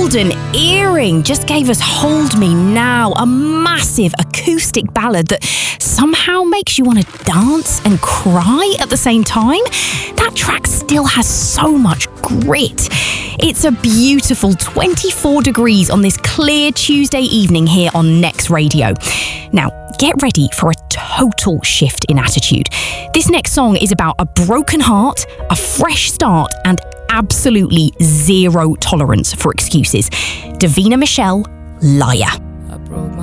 Golden Earring just gave us Hold Me Now, a massive acoustic ballad that somehow makes you want to dance and cry at the same time. That track still has so much grit. It's a beautiful 24 degrees on this clear Tuesday evening here on Next Radio. Now, get ready for a total shift in attitude. This next song is about a broken heart, a fresh start, and absolutely zero tolerance for excuses. Davina Michelle, Liar.